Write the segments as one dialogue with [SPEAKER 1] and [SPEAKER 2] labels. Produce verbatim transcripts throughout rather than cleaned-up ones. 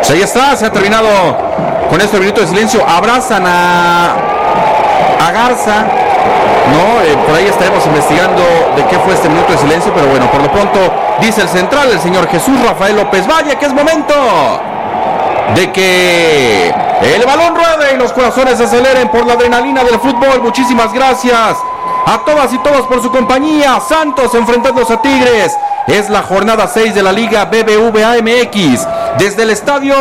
[SPEAKER 1] Pues ahí está, se ha terminado con este minuto de silencio. Abrazan a, a Garza, ¿no? Eh, por ahí estaremos investigando de qué fue este minuto de silencio, pero bueno, por lo pronto dice el central, el señor Jesús Rafael López Valle, que es momento de que el balón ruede y los corazones se aceleren por la adrenalina del fútbol. Muchísimas gracias a todas y todos por su compañía. Santos enfrentándose a Tigres. Es la jornada seis de la Liga B B V A M X. Desde el estadio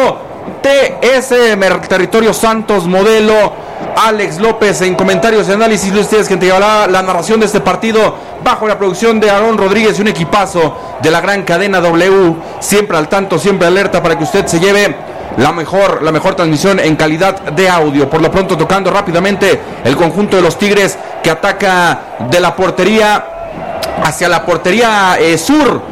[SPEAKER 1] T S M, territorio Santos Modelo. Alex López en comentarios y análisis de ustedes, que te llevará la narración de este partido bajo la producción de Aarón Rodríguez y un equipazo de la gran cadena W. Siempre al tanto, siempre alerta para que usted se lleve la mejor, la mejor transmisión en calidad de audio. Por lo pronto tocando rápidamente el conjunto de los Tigres, que ataca de la portería hacia la portería eh, sur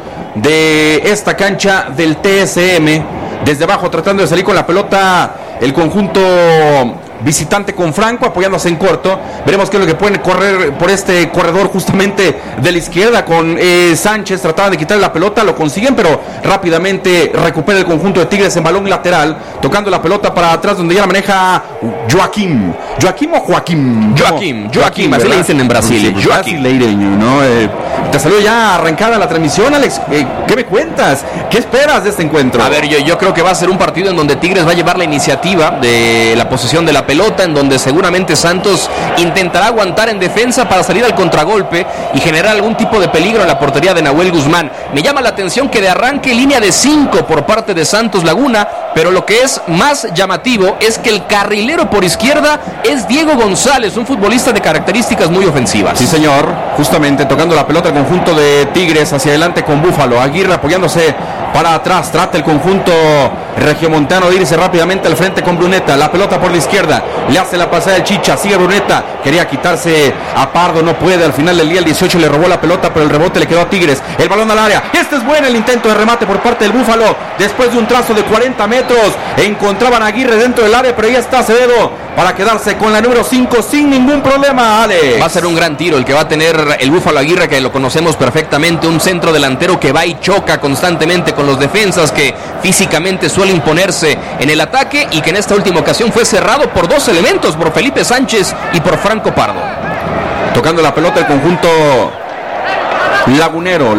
[SPEAKER 1] de esta cancha del T S M. Desde abajo tratando de salir con la pelota el conjunto visitante con Franco, apoyándose en corto. Veremos qué es lo que pueden correr por este corredor justamente de la izquierda con eh, Sánchez. Trataban de quitarle la pelota, lo consiguen, pero rápidamente recupera el conjunto de Tigres en balón lateral, tocando la pelota para atrás, donde ya la maneja Joaquín. ¿Joaquín o Joaquín?
[SPEAKER 2] Joaquín, Joaquín, así le dicen en Brasil.
[SPEAKER 1] Sí, Joaquín Leireño, ¿no? Eh, te saludo ya arrancada la transmisión, Alex. Eh, ¿Qué me cuentas? ¿Qué esperas de este encuentro?
[SPEAKER 2] A ver, yo, yo creo que va a ser un partido en donde Tigres va a llevar la iniciativa de la posesión de la pelota, en donde seguramente Santos intentará aguantar en defensa para salir al contragolpe y generar algún tipo de peligro en la portería de Nahuel Guzmán. Me llama la atención que de arranque línea de cinco por parte de Santos Laguna, pero lo que es más llamativo es que el carrilero por izquierda es Diego González, un futbolista de características muy ofensivas.
[SPEAKER 1] Sí, señor, justamente tocando la pelota el conjunto de Tigres hacia adelante con Búfalo. Aguirre apoyándose para atrás, trata el conjunto regiomontano de irse rápidamente al frente con Bruneta. La pelota por la izquierda, le hace la pasada el Chicha, sigue Bruneta, quería quitarse a Pardo, no puede. Al final del día el dieciocho le robó la pelota, pero el rebote le quedó a Tigres. El balón al área, este es bueno el intento de remate por parte del Búfalo. Después de un trazo de cuarenta metros, encontraban a Aguirre dentro del área, pero ahí está Acevedo para quedarse con la número cinco sin ningún problema, Alex.
[SPEAKER 2] Va a ser un gran tiro el que va a tener el Búfalo Aguirre, que lo conocemos perfectamente, un centro delantero que va y choca constantemente con los defensas, que físicamente suele imponerse en el ataque y que en esta última ocasión fue cerrado por dos elementos, por Felipe Sánchez y por Franco Pardo.
[SPEAKER 1] Tocando la pelota el conjunto lagunero.